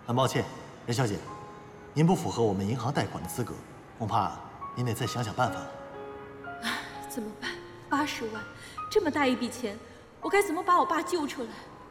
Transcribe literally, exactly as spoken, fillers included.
很抱歉，任小姐，您不符合我们银行贷款的资格，恐怕您得再想想办法了。 唉，怎么办？八十万，这么大一笔钱，我该怎么把我爸救出来？